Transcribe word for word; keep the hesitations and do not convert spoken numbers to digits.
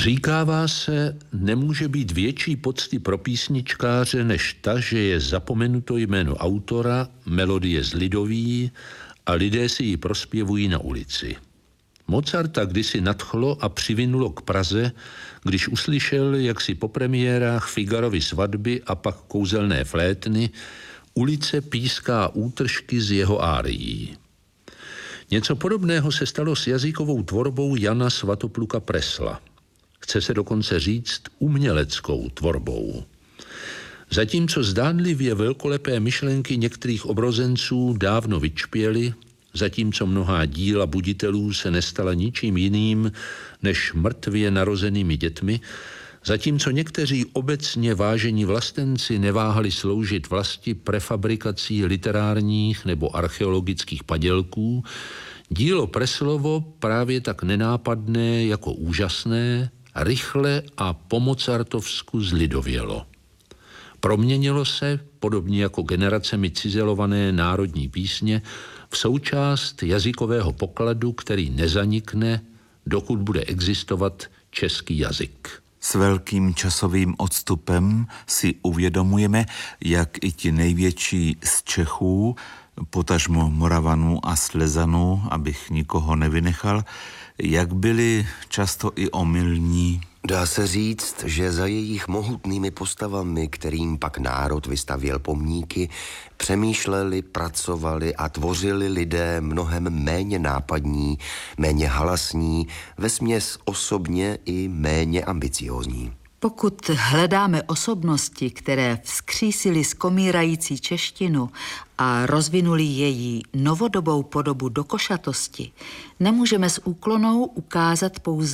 Říkává se, nemůže být větší pocty pro písničkáře, než ta, že je zapomenuto jméno autora, melodie zlidoví a lidé si ji prospěvují na ulici. Mozarta kdysi nadchlo a přivinulo k Praze, když uslyšel, jak si po premiérách Figarovy svatby a pak Kouzelné flétny ulice píská útržky z jeho árií. Něco podobného se stalo s jazykovou tvorbou Jana Svatopluka Presla. Chce se dokonce říct uměleckou tvorbou. Zatímco zdánlivě velkolepé myšlenky některých obrozenců dávno vyčpěly, zatímco mnohá díla buditelů se nestala ničím jiným než mrtvě narozenými dětmi, zatímco někteří obecně vážení vlastenci neváhali sloužit vlasti prefabrikací literárních nebo archeologických padělků, dílo Preslovo právě tak nenápadné jako úžasné, rychle a po mozartovsku zlidovělo. Proměnilo se, podobně jako generacemi cizelované národní písně, v součást jazykového pokladu, který nezanikne, dokud bude existovat český jazyk. S velkým časovým odstupem si uvědomujeme, jak i ti největší z Čechů, potažmo Moravanů a Slezanů, abych nikoho nevynechal, jak byli často i omylní. Dá se říct, že za jejich mohutnými postavami, kterým pak národ vystavěl pomníky, přemýšleli, pracovali a tvořili lidé mnohem méně nápadní, méně halasní, vesměs osobně i méně ambiciózní. Pokud hledáme osobnosti, které vzkřísily skomírající češtinu a rozvinuli její novodobou podobu do košatosti, nemůžeme s úklonou ukázat pouze